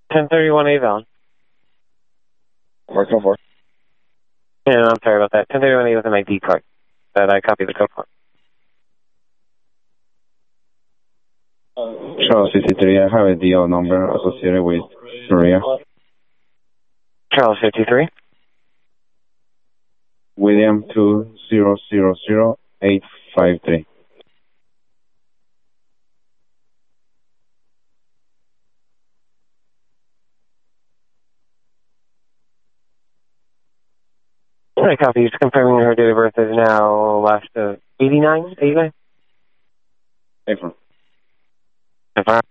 1031 Avon. Mark 4. Yeah, I'm sorry about that. 1031 A with an ID card that I copied the code for. Charles 53, I have a DO number associated with Maria. Charles 53. William 2000853. I copy. Just confirming her date of birth is now last 89? 89? April. Confirm.